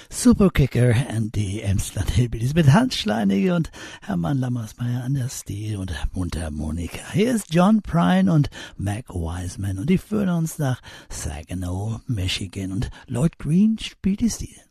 Superkicker and die Emsland Hillbillies mit Hans Schleinig und Hermann Lammersmeier an der Steel und Mundharmonika. Hier ist John Prine und Mac Wiseman und die führen uns nach Saginaw, Michigan und Lloyd Green spielt die Steel.